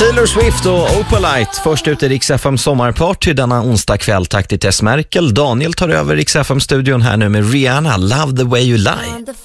Taylor Swift och Opalite först ut i Rix FM sommarparty denna onsdag kväll. Tack till Tess Merkel. Daniel tar över Rix FM-studion här nu med Rihanna, Love the way you lie.